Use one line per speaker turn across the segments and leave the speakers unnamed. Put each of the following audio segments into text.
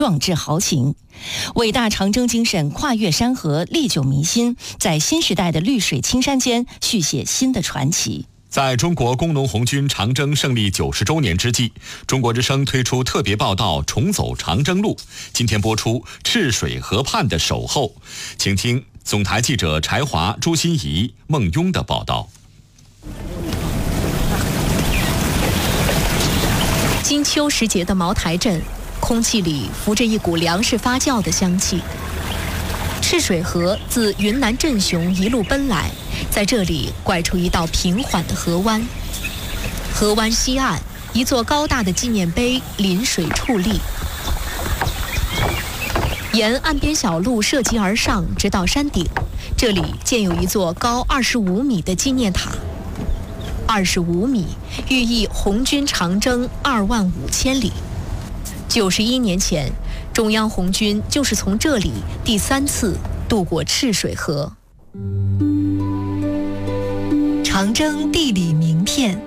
壮志豪情。伟大长征精神跨越山河，历久弥新，在新时代的绿水青山间续写新的传奇。
在中国工农红军长征胜利90周年之际，中国之声推出特别报道《重走长征路》，今天播出赤水河畔的守候，请听总台记者柴华、朱欣怡、孟雍的报道。
金秋时节的茅台镇，空气里浮着一股粮食发酵的香气。赤水河自云南镇雄一路奔来，在这里拐出一道平缓的河湾。河湾西岸，一座高大的纪念碑临水矗立。沿岸边小路涉级而上，直到山顶，这里建有一座高25米的纪念塔。25米，寓意红军长征25000里。91年前，中央红军就是从这里第3次渡过赤水河。长征地理名片。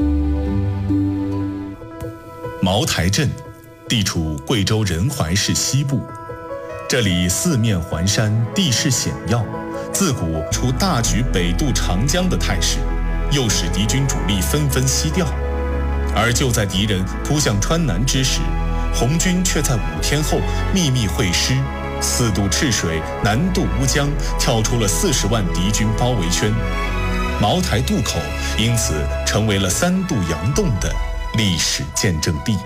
茅台镇地处贵州仁怀市西部，这里四面环山，地势险要，自古出大举北渡长江的态势，又使敌军主力纷纷西调。而就在敌人扑向川南之时，红军却在5天后秘密会师，4渡赤水，南渡乌江，跳出了40万敌军包围圈。茅台渡口因此成为了3渡洋洞的历史见证地。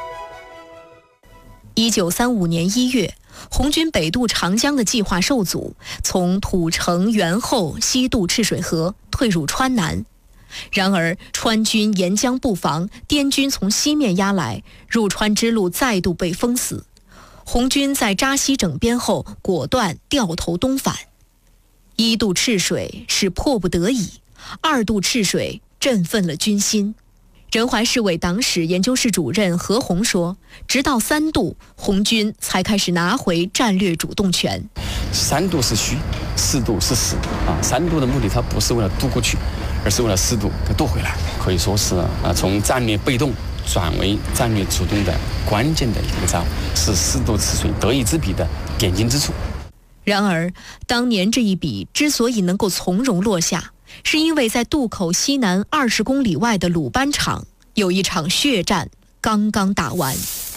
1935年1月，红军北渡长江的计划受阻，从土城、元后西渡赤水河，退入川南。然而川军沿江布防，滇军从西面压来，入川之路再度被封死。红军在扎西整编后，果断掉头东返。1渡赤水是迫不得已，2渡赤水振奋了军心。仁怀市委党史研究室主任何红说，直到3渡，红军才开始拿回战略主动权。
3渡是虚，4渡是实3渡的目的，它不是为了渡过去，而是为了4渡给渡回来，可以说是从战略被动转为战略主动的关键的一个招，是4渡赤水得一之笔的点睛之处。
然而，当年这一笔之所以能够从容落下，是因为在渡口西南20公里外的鲁班场，有一场血战刚刚打完。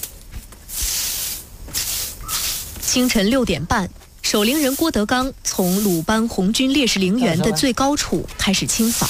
清晨6点半，守陵人郭德纲从鲁班红军烈士陵园的最高处开始清扫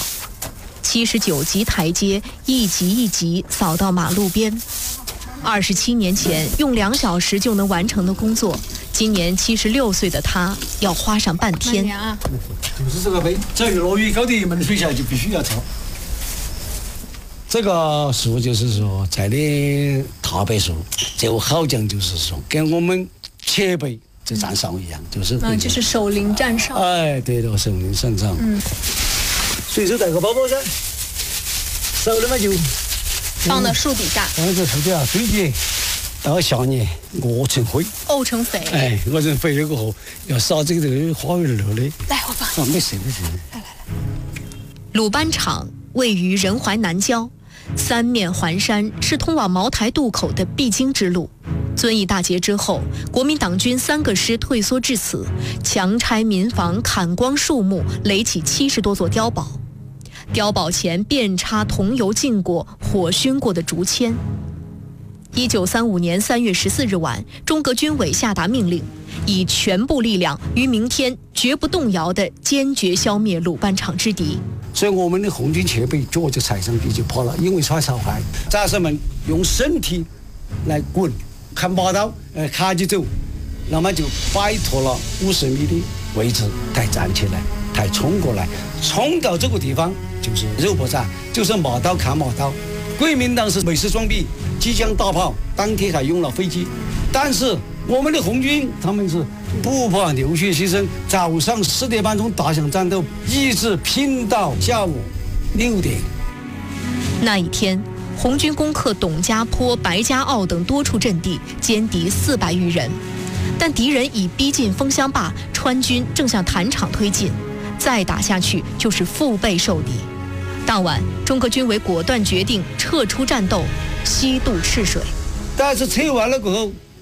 ，79级台阶一级一级扫到马路边。27年前用2小时就能完成的工作，今年76岁的他要花上半天。
就是这个碑，只要落雨高的一门水下就必须要抄。这个树就是说在的踏背树，就好讲就是说跟我们前辈这站哨一样，就是
就是守陵站哨。
哎，对了，守陵站哨。随手带个包包噻，少了嘛就
放到树底下。
放在树底下堆起，到下年沤成灰。
沤成肥。
哎，沤成肥了过后，要撒这个花园乐的。
来，我放。
没事没事。
来。鲁班场位于仁怀南郊，3面环山，是通往茅台渡口的必经之路。遵义大捷之后，国民党军3个师退缩至此，强拆民房，砍光树木，垒起70多座碉堡。碉堡前遍插桐油浸过、火熏过的竹签。1935年3月14日晚，中革军委下达命令，以全部力量于明天绝不动摇地坚决消灭鲁班场之敌。
所以我们的红军前辈脚就踩上地就跑了，因为耍少坏，战士们用身体来滚，砍把刀，卡起走，那么就摆脱了50米的位置，才站起来，才冲过来，冲到这个地方就是肉搏战，就是马刀砍马刀。国民党是美式装逼，机枪大炮，当天还用了飞机，但是我们的红军他们是不怕流血牺牲，早上4点半钟打响战斗，一直拼到下午6点。
那一天，红军攻克董家坡、白家坳等多处阵地，歼敌400余人。但敌人已逼近枫香坝，川军正向坛场推进，再打下去就是腹背受敌。当晚，中革军委果断决定撤出战斗，西渡赤水。
但是撤完了过后，